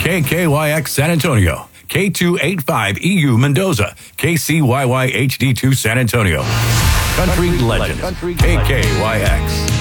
KKYX San Antonio, K285EU Mendoza, KCYY HD2 San Antonio. Country legend, KKYX.